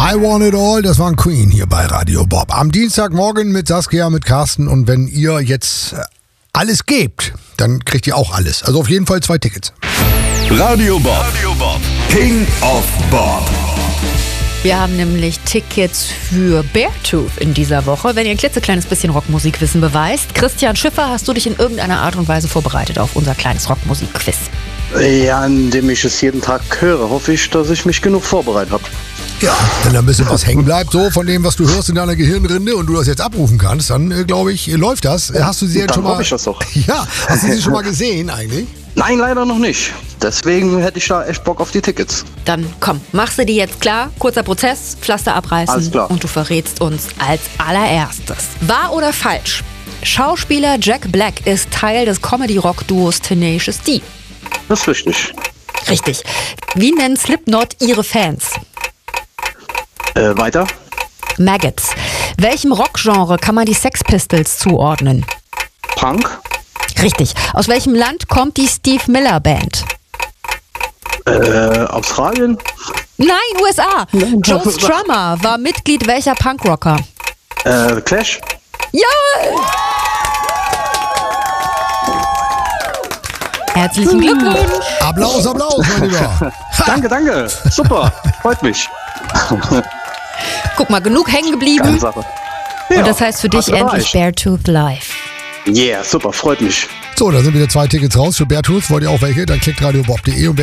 I Want It All, das war ein Queen hier bei Radio Bob. Am Dienstagmorgen mit Saskia, mit Carsten. Und wenn ihr jetzt alles gebt, dann kriegt ihr auch alles. Also auf jeden Fall 2 Tickets. Radio Bob, King of Bob. Wir haben nämlich Tickets für Beartooth in dieser Woche. Wenn ihr ein klitzekleines bisschen Rockmusikwissen beweist. Christian Schiffer, hast du dich in irgendeiner Art und Weise vorbereitet auf unser kleines Rockmusikquiz? Ja, indem ich es jeden Tag höre, hoffe ich, dass ich mich genug vorbereitet habe. Ja, wenn da ein bisschen was hängen bleibt, so von dem, was du hörst in deiner Gehirnrinde und du das jetzt abrufen kannst, dann glaube ich, läuft das. Hast du sie jetzt Dann schon mal? hoffe ich das doch. Ja, hast du sie schon mal gesehen eigentlich? Nein, leider noch nicht. Deswegen hätte ich da echt Bock auf die Tickets. Dann komm, machst du die jetzt klar? Kurzer Prozess, Pflaster abreißen. Alles klar. Und du verrätst uns als allererstes. Wahr oder falsch? Schauspieler Jack Black ist Teil des Comedy-Rock-Duos Tenacious D. Das ist richtig. Richtig. Wie nennen Slipknot ihre Fans? Weiter? Maggots. Welchem Rockgenre kann man die Sex Pistols zuordnen? Punk? Richtig. Aus welchem Land kommt die Steve Miller Band? Australien? Nein, USA. Joe Strummer war Mitglied welcher Punkrocker? Clash? Ja! Herzlichen Glückwunsch. Applaus, Applaus, mein Lieber. Danke. Super. Freut mich. Guck mal, genug hängen Geile geblieben. Sache. Und das heißt für dich hast du endlich erreicht. Beartooth live. Yeah, super. Freut mich. So, da sind wieder 2 Tickets raus für Beartooth. Wollt ihr auch welche? Dann klickt radiobob.de und